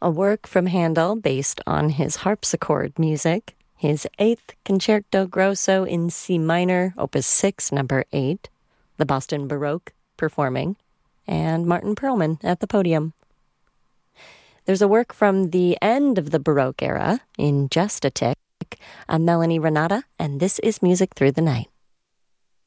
a work from Handel based on his harpsichord music, his Eighth Concerto Grosso in C minor, Opus 6, number 8, the Boston Baroque performing, and Martin Perlman at the podium. There's a work from the end of the Baroque era, in Just a Tick, a Melanie Renata, and This is Music Through the Night.